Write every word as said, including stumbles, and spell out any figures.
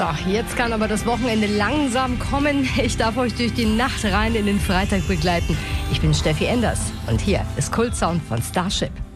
So, jetzt kann aber das Wochenende langsam kommen. Ich darf euch durch die Nacht rein in den Freitag begleiten. Ich bin Steffi Enders und hier ist Kultsound von Starship.